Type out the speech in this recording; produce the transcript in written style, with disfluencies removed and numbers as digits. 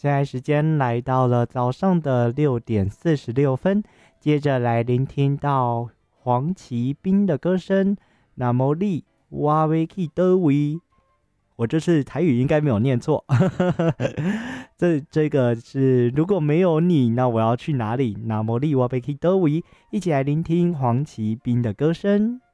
现在时间来到了早上的6点46分，接着来聆听到黄奇斌的歌声。那么你我要去哪位？我这次台语应该没有念错。这个是如果没有你，那我要去哪里？那么你我要去哪位？一起来聆听黄奇斌的歌声。